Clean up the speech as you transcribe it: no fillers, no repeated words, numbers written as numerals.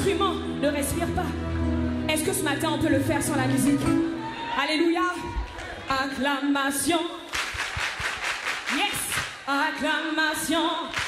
instrument ne respire pas. Est-ce que ce matin on peut le faire sans la musique? Alléluia. Acclamation. Yes. Acclamation.